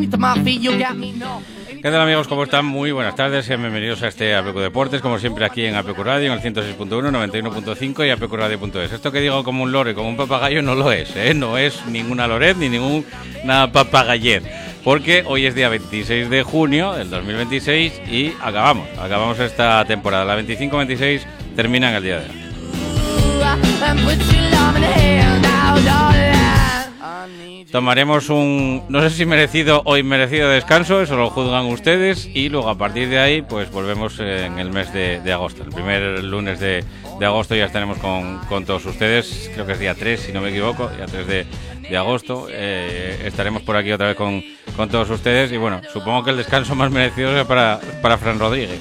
¿Qué tal, amigos? ¿Cómo están? Muy buenas tardes, bienvenidos a este APQ Deportes, como siempre aquí en APQ Radio, en el 106.1, 91.5 y apqradio.es. Esto que digo como un loro, como un papagayo, no lo es, ¿eh? No es ninguna loret ni ninguna papagayet, porque hoy es día 26 de junio del 2026 y acabamos esta temporada. La 25-26 termina en el día de hoy. Tomaremos un, no sé si merecido o inmerecido descanso, eso lo juzgan ustedes, y luego a partir de ahí pues volvemos en el mes de agosto. El primer lunes de agosto ya estaremos con todos ustedes, creo que es día 3 si no me equivoco, día 3 de agosto, estaremos por aquí otra vez con todos ustedes, y bueno, supongo que el descanso más merecido es para Fran Rodríguez.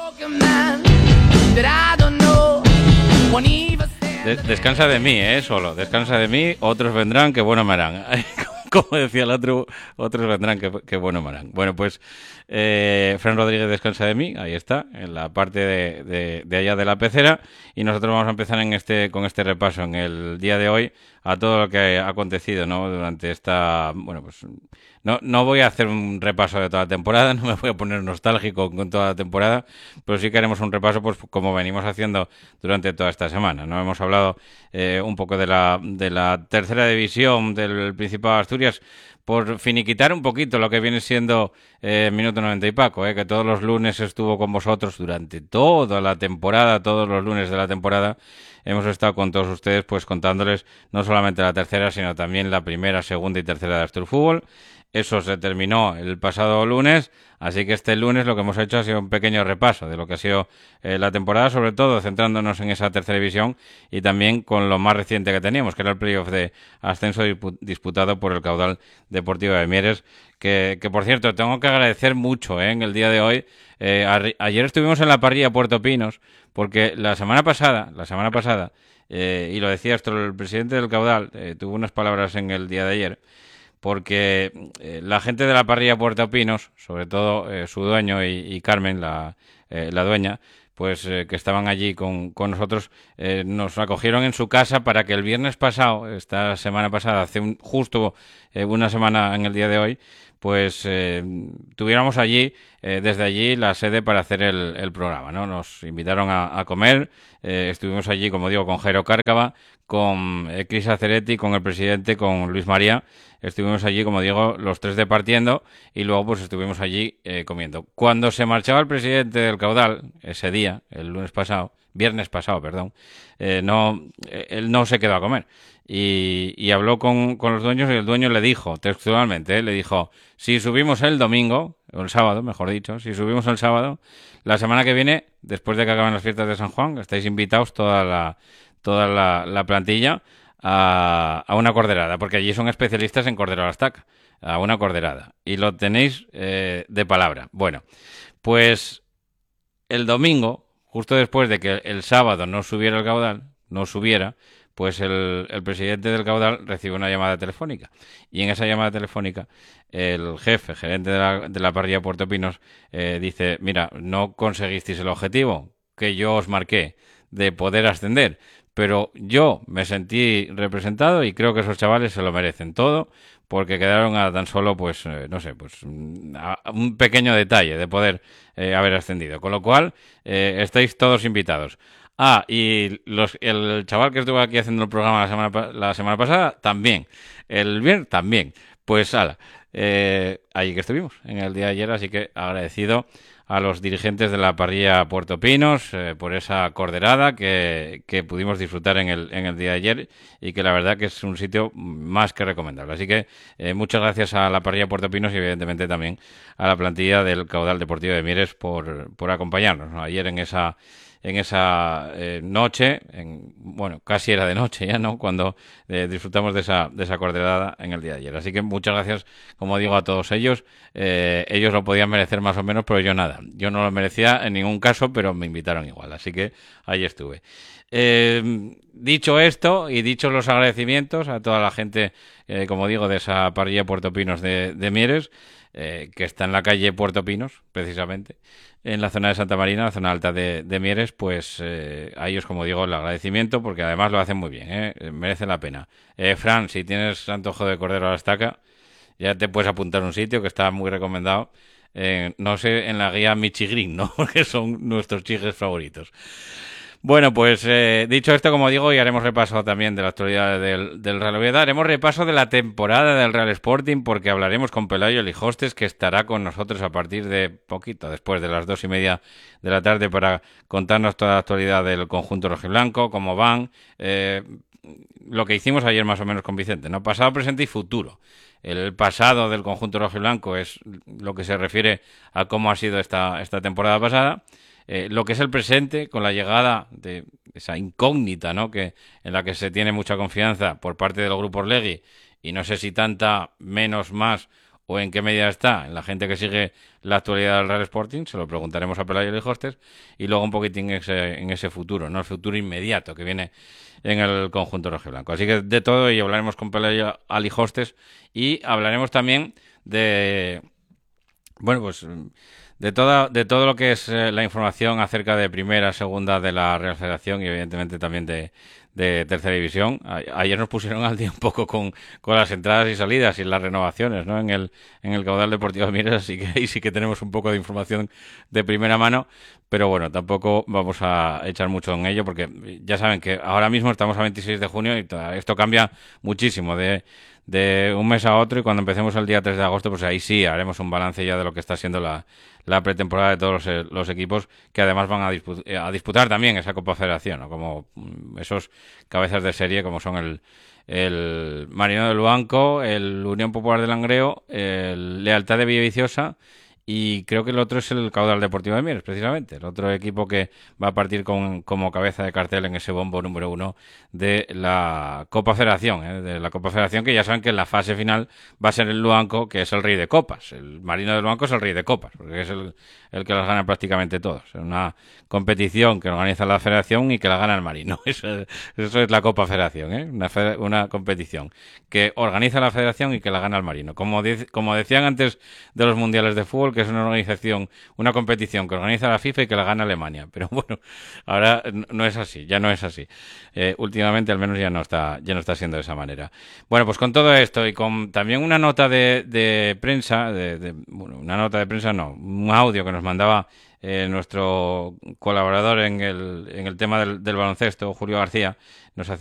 Descansa de mí, solo. Descansa de mí, otros vendrán, que bueno me harán. Como decía el otro, otros vendrán, que bueno me harán. Bueno, pues Fran Rodríguez descansa de mí, ahí está, en la parte de allá de la pecera. Y nosotros vamos a empezar con este repaso en el día de hoy a todo lo que ha acontecido, ¿no? Durante esta... Bueno, pues no voy a hacer un repaso de toda la temporada, no me voy a poner nostálgico con toda la temporada, pero sí que haremos un repaso, pues como venimos haciendo durante toda esta semana, ¿no? Hemos hablado un poco de la tercera división del Principado de Asturias, por finiquitar un poquito lo que viene siendo Minuto 90 y Paco, que todos los lunes estuvo con vosotros durante toda la temporada, todos los lunes de la temporada. Hemos estado con todos ustedes pues contándoles no solamente la tercera, sino también la primera, segunda y tercera de Asturfútbol. Eso se terminó el pasado lunes, así que este lunes lo que hemos hecho ha sido un pequeño repaso de lo que ha sido la temporada, sobre todo centrándonos en esa tercera división y también con lo más reciente que teníamos, que era el playoff de ascenso disputado por el Caudal Deportivo de Mieres, que por cierto tengo que agradecer mucho en el día de hoy. Ayer estuvimos en la parrilla Puerto Pinos, porque la semana pasada, y lo decía esto el presidente del Caudal, tuvo unas palabras en el día de ayer, porque la gente de la parrilla Puerto Pinos, sobre todo su dueño y Carmen, la dueña, pues que estaban allí con nosotros, nos acogieron en su casa para que el viernes pasado, esta semana pasada, hace justo una semana en el día de hoy, pues tuviéramos allí, desde allí, la sede para hacer el programa, ¿no? Nos invitaron a comer, estuvimos allí, como digo, con Jairo Cárcava, con Cris Aceretti, con el presidente, con Luis María. Estuvimos allí, como digo, los tres departiendo, y luego pues estuvimos allí comiendo. Cuando se marchaba el presidente del Caudal, ese día, el viernes pasado, él no se quedó a comer. Y habló con los dueños, y el dueño le dijo, textualmente, le dijo, si subimos el domingo, o el sábado, mejor dicho, si subimos el sábado, la semana que viene, después de que acaben las fiestas de San Juan, estáis invitados toda la plantilla a una corderada, porque allí son especialistas en cordero a la estaca, a una corderada, y lo tenéis de palabra. Bueno, pues el domingo, justo después de que el sábado no subiera el Caudal, pues el presidente del Caudal recibe una llamada telefónica, y en esa llamada telefónica el gerente de la parrilla Puerto Pinos dice, mira, no conseguisteis el objetivo que yo os marqué de poder ascender, pero yo me sentí representado y creo que esos chavales se lo merecen todo, porque quedaron a tan solo, pues, a un pequeño detalle de poder haber ascendido. Con lo cual, estáis todos invitados. Y el chaval que estuvo aquí haciendo el programa la semana pasada, también. El viernes, también. Pues, allí que estuvimos, en el día de ayer, así que agradecido a los dirigentes de la parrilla Puerto Pinos por esa corderada que pudimos disfrutar en el día de ayer, y que la verdad que es un sitio más que recomendable. Así que muchas gracias a la parrilla Puerto Pinos y evidentemente también a la plantilla del Caudal Deportivo de Mieres por acompañarnos, ¿no? Ayer en esa noche, casi era de noche ya, ¿no? Cuando disfrutamos de esa corderada en el día de ayer. Así que muchas gracias, como digo, a todos ellos. Ellos lo podían merecer más o menos, pero yo nada. Yo no lo merecía en ningún caso, pero me invitaron igual. Así que ahí estuve. Dicho esto y dichos los agradecimientos a toda la gente, como digo, de esa parrilla Puerto Pinos de Mieres, que está en la calle Puerto Pinos, precisamente, en la zona de Santa Marina, la zona alta de Mieres, pues a ellos, como digo, el agradecimiento, porque además lo hacen muy bien, merece la pena. Fran, si tienes antojo de cordero a la estaca, ya te puedes apuntar a un sitio que está muy recomendado. No sé, en la guía Michigreen, ¿no? Porque son nuestros chijes favoritos. Bueno, pues dicho esto, como digo, y haremos repaso también de la actualidad del Real Oviedo, haremos repaso de la temporada del Real Sporting, porque hablaremos con Pelayo Lijostes, que estará con nosotros a partir de poquito, después de las 2:30 de la tarde, para contarnos toda la actualidad del conjunto rojiblanco, cómo van, lo que hicimos ayer más o menos con Vicente, ¿no? Pasado, presente y futuro. El pasado del conjunto rojiblanco es lo que se refiere a cómo ha sido esta temporada pasada. Lo que es el presente, con la llegada de esa incógnita, ¿no? En la que se tiene mucha confianza por parte de los grupos Legui, y no sé si tanta, menos, más, o en qué medida está en la gente que sigue la actualidad del Real Sporting. Se lo preguntaremos a Pelayo Lijostes, y luego un poquitín en ese futuro, ¿no? El futuro inmediato que viene en el conjunto rojiblanco. Así que de todo y hablaremos con Pelayo Lijostes, y hablaremos también de, bueno, pues de todo lo que es la información acerca de primera, segunda de la Real Federación, y evidentemente también de tercera división. Ayer nos pusieron al día un poco con las entradas y salidas y las renovaciones, ¿no? En el caudal deportivo de Mieres, así que ahí sí que tenemos un poco de información de primera mano, pero bueno, tampoco vamos a echar mucho en ello, porque ya saben que ahora mismo estamos a 26 de junio y esto cambia muchísimo de un mes a otro, y cuando empecemos el día 3 de agosto, pues ahí sí haremos un balance ya de lo que está siendo la pretemporada de todos los equipos, que además van a disputar también esa Copa Federación, ¿no? Como esos cabezas de serie como son el Marino del Luanco, el Unión Popular de Langreo, el Lealtad de Villaviciosa, y creo que el otro es el Caudal Deportivo de Mieres, precisamente, el otro equipo que va a partir como cabeza de cartel en ese bombo número 1 de la Copa Federación, de la Copa Federación, que ya saben que en la fase final va a ser el Luanco, que es el rey de copas. El Marino del Luanco es el rey de copas, porque es el que las gana prácticamente todos. Es una competición que organiza la Federación y que la gana el Marino. Eso es la Copa Federación, una competición que organiza la Federación y que la gana el Marino. Como decían antes de los Mundiales de Fútbol, que es una competición que organiza la FIFA y que la gana Alemania. Pero bueno, ahora no es así, ya no es así. Últimamente al menos ya no está siendo de esa manera. Bueno, pues con todo esto y con también una nota de prensa, bueno, una nota de prensa no, un audio que nos mandaba nuestro colaborador en el tema del baloncesto, Julio García, nos